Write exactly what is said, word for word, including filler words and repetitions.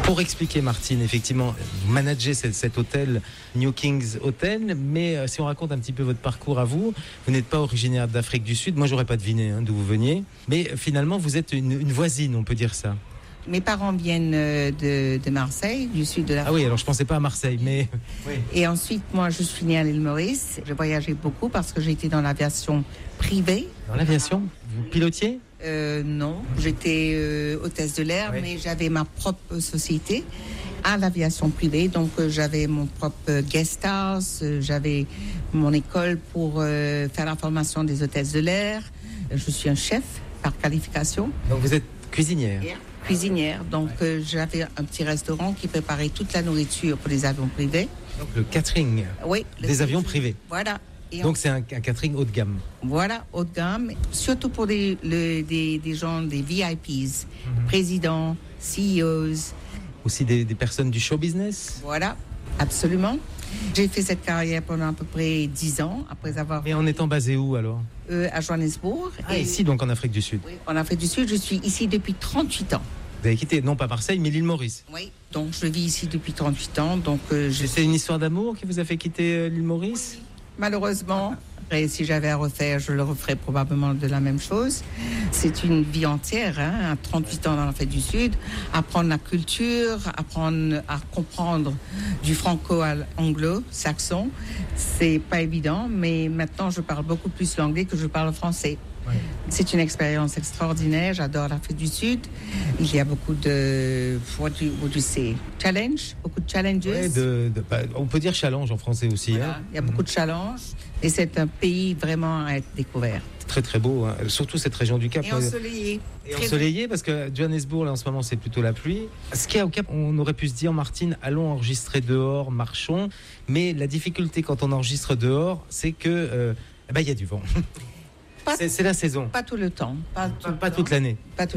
Pour expliquer, Martine, effectivement, vous managez cet, cet hôtel, New Kings Hotel, mais euh, si on raconte un petit peu votre parcours à vous, vous n'êtes pas originaire d'Afrique du Sud. Moi, j'aurais pas deviné hein, d'où vous veniez, mais euh, finalement, vous êtes une, une voisine, on peut dire ça. Mes parents viennent de, de Marseille, du sud de la France. Ah oui, alors je pensais pas à Marseille, mais... Oui. Et ensuite, moi, je suis née à l'île Maurice. J'ai voyagé beaucoup parce que j'étais dans l'aviation privée. Dans l'aviation ? Vous pilotiez ? euh, Non, j'étais euh, hôtesse de l'air, oui. Mais j'avais ma propre société à l'aviation privée. Donc, euh, j'avais mon propre guest house, euh, j'avais mon école pour euh, faire la formation des hôtesses de l'air. Je suis un chef par qualification. Donc, vous êtes cuisinière ? Yeah. Cuisinière, donc ouais. euh, j'avais un petit restaurant qui préparait toute la nourriture pour les avions privés. Donc le catering oui, le des avions privés. Voilà. Et donc en... c'est un, un catering haut de gamme. Voilà, haut de gamme, surtout pour des, le, des, des gens, des V I Ps, mm-hmm. présidents, C E Os. Aussi des, des personnes du show business. Voilà, absolument. J'ai fait cette carrière pendant à peu près dix ans, après avoir... Et en étant basé où alors ? euh, À Johannesburg. Ah, et... ici donc en Afrique du Sud. Oui, en Afrique du Sud, je suis ici depuis trente-huit ans. Vous avez quitté, non pas Marseille, mais l'île Maurice. Oui, donc je vis ici depuis trente-huit ans. Donc, euh, je... C'est une histoire d'amour qui vous a fait quitter euh, l'île Maurice ? Oui, malheureusement. Et si j'avais à refaire, je le referais probablement de la même chose. C'est une vie entière, hein, à trente-huit ans dans l'Afrique du Sud, apprendre la culture, apprendre à comprendre du franco-anglo-saxon. C'est pas évident, mais maintenant je parle beaucoup plus l'anglais que je parle français. Oui. C'est une expérience extraordinaire. J'adore l'Afrique du Sud. Il y a beaucoup de, what do you, what do you say, challenge, beaucoup de challenges. Ouais, de, de, bah, on peut dire challenge en français aussi. Voilà. Hein. Il y a beaucoup de challenges et c'est un pays vraiment à être découvert. Très très beau, hein. Surtout cette région du Cap. Et ensoleillé. Et ensoleillé parce que Johannesburg, là en ce moment, c'est plutôt la pluie. Ce qu'il y a au Cap, on aurait pu se dire, Martine, allons enregistrer dehors, marchons. Mais la difficulté quand on enregistre dehors, c'est que euh, bah, y a du vent. Pas, c'est, c'est la saison. Pas tout le temps. Pas, tout pas, le pas temps. toute l'année. Pas tout